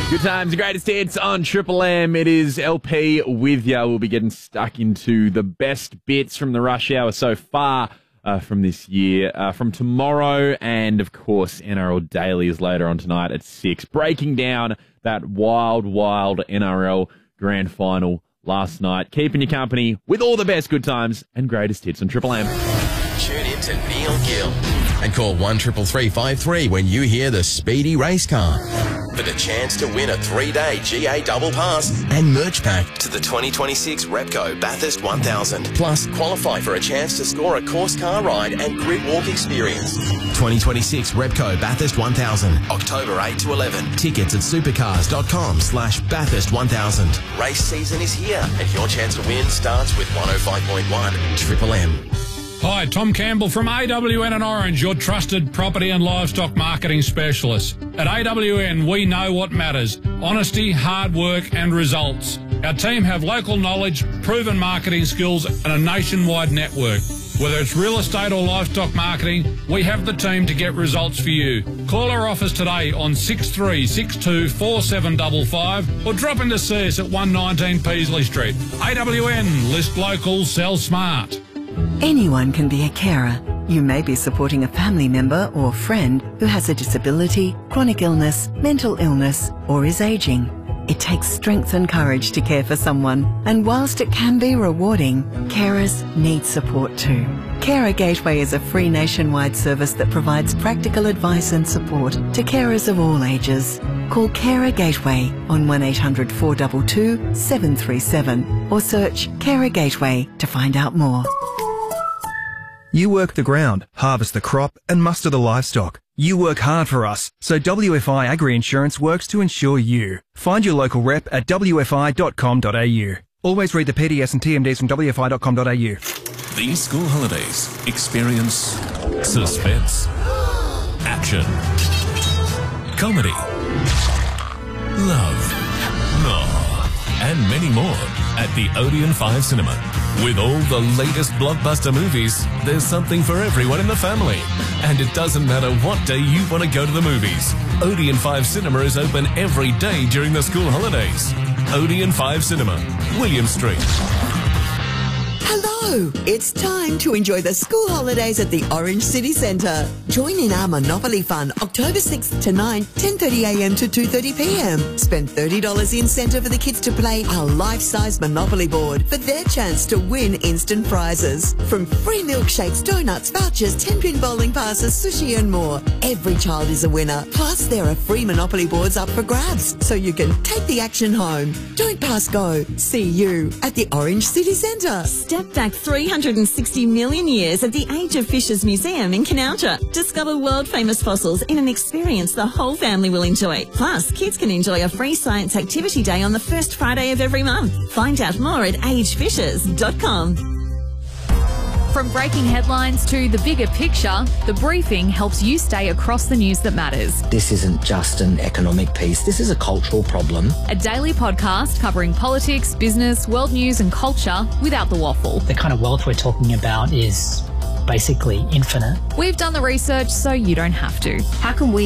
Good times, the greatest hits on Triple M. It is LP with ya. We'll be getting stuck into the best bits from the rush hour so far from this year. From tomorrow, and of course, NRL Daily is later on tonight at 6. Breaking down that wild NRL Grand Final last night. Keeping you company with all the best good times and greatest hits on Triple M. Tune in to Neil Gill and call 133353 when you hear the Speedy Race Car for the chance to win a 3-day GA Double Pass and merch pack to the 2026 Repco Bathurst 1000. Plus, qualify for a chance to score a course car ride and grid walk experience. 2026 Repco Bathurst 1000, October 8 to 11. Tickets at supercars.com/Bathurst 1000. Race season is here and your chance to win starts with 105.1 Triple M. Hi, Tom Campbell from AWN and Orange, your trusted property and livestock marketing specialist. At AWN, we know what matters: honesty, hard work and results. Our team have local knowledge, proven marketing skills and a nationwide network. Whether it's real estate or livestock marketing, we have the team to get results for you. Call our office today on 6362 4755 or drop in to see us at 119 Peasley Street. AWN, list local, sell smart. Anyone can be a carer. You may be supporting a family member or friend who has a disability, chronic illness, mental illness, or is aging. It takes strength and courage to care for someone, and whilst it can be rewarding, carers need support too. Carer Gateway is a free nationwide service that provides practical advice and support to carers of all ages. Call Carer Gateway on 1800 422 737 or search Carer Gateway to find out more. You work the ground, harvest the crop and muster the livestock. You work hard for us, so WFI Agri-Insurance works to insure you. Find your local rep at wfi.com.au. Always read the PDS and TMDs from wfi.com.au. These school holidays, experience suspense, action, comedy, love, and many more at the Odeon 5 Cinema. With all the latest blockbuster movies, there's something for everyone in the family. And it doesn't matter what day you want to go to the movies. Odeon 5 Cinema is open every day during the school holidays. Odeon 5 Cinema, William Street. Hello! It's time to enjoy the school holidays at the Orange City Centre. Join in our Monopoly Fun October 6th to 9, 10:30am to 2:30pm. Spend $30 in centre for the kids to play our life-size Monopoly board for their chance to win instant prizes. From free milkshakes, donuts, vouchers, 10-pin bowling passes, sushi and more. Every child is a winner. Plus, there are free Monopoly boards up for grabs, so you can take the action home. Don't pass go. See you at the Orange City Centre. Step back 360 million years at the Age of Fishes Museum in Canoucha. Discover world-famous fossils in an experience the whole family will enjoy. Plus, kids can enjoy a free science activity day on the first Friday of every month. Find out more at agefishes.com. From breaking headlines to the bigger picture, The Briefing helps you stay across the news that matters. This isn't just an economic piece, this is a cultural problem. A daily podcast covering politics, business, world news and culture without the waffle. The kind of wealth we're talking about is basically infinite. We've done the research so you don't have to. How can we